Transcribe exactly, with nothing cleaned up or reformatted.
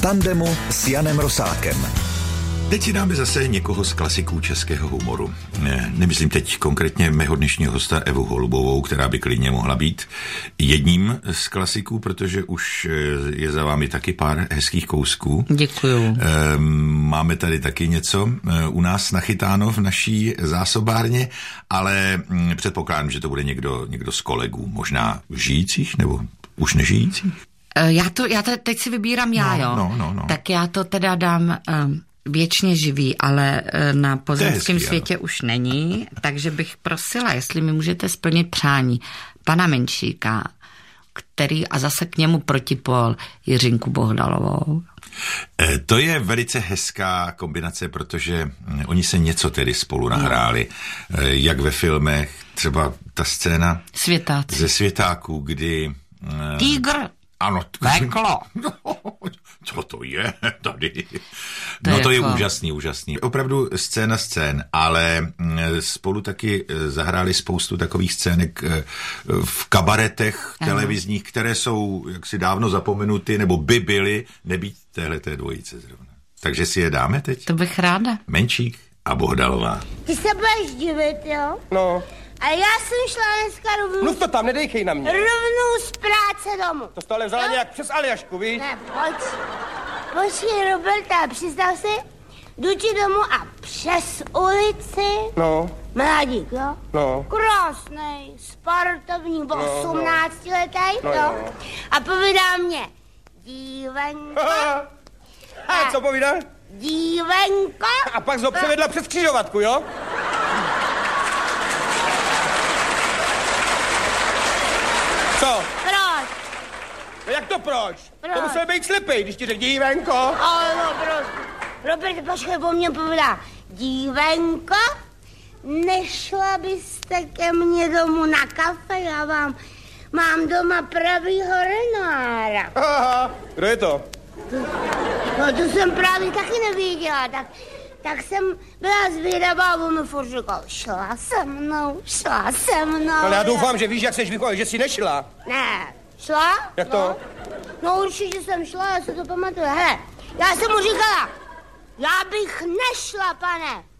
V tandemu s Janem Rosákem. Teď si dáme zase někoho z klasiků českého humoru. Ne, nemyslím teď konkrétně mého dnešního hosta Evu Holubovou, která by klidně mohla být jedním z klasiků, protože už je za vámi taky pár hezkých kousků. Děkuju. Máme tady taky něco u nás nachytáno v naší zásobárně, ale předpokládám, že to bude někdo, někdo z kolegů, možná žijících nebo už nežijících. Já to, já to teď si vybírám já, no, jo. No, no, no. Tak já to teda dám um, věčně živý, ale uh, na pozemském světě ano. Už není, takže bych prosila, jestli mi můžete splnit přání pana Menšíka, který a zase k němu protipol Jiřinku Bohdalovou. E, to je velice hezká kombinace, protože oni se něco tedy spolu nahráli, e, jak ve filmech, třeba ta scéna Světáci. ze Světáků, kdy... E, Týgr. Ano. Peklo. Co to je tady? To no je to jako... je úžasný, úžasný. Opravdu scéna scén, ale spolu taky zahráli spoustu takových scének v kabaretech ano. televizních, které jsou jaksi dávno zapomenuty, nebo by byly, nebýt téhleté dvojice zrovna. Takže si je dáme teď? To bych ráda. Menšík a Bohdalová. Ty se budeš divit, jo? No. A já jsem šla dneska rovnou... Mluv to tam, nedejchej na mě. Rovnou z práce domů. To jsi ale vzala no? nějak přes Aljašku, víš? Ne, pojď. Počkej, Roberta, představ si, jdu ti domů a přes ulici... No. Mladík, jo? No. Krásnej, sportovní, osmnáctiletý, no, jo? no. A povídá mě, dívenko... A co povídá? Dívenko... A pak ho převedla přes křižovatku, jo? Co? Proč? No jak to proč? Proč? To musel být slepej, když ti řekl dívenko. Ale no, proč? Robert, počkej, po mně povídá, dívenko, nešla byste ke mně domů na kafe, já vám mám doma pravýho Renára. Aha, kdo je to? No to jsem právě taky nevěděla, tak, tak jsem byla zvědavá a on mi furt říkal, šla se mnou, šla se mnou. Ale já doufám, že víš, jak seš vychovat, že jsi nešla. Ne, šla? Jak to? No, no určitě jsem šla, já se to pamatuju. Hele, já jsem mu říkala, já bych nešla, pane.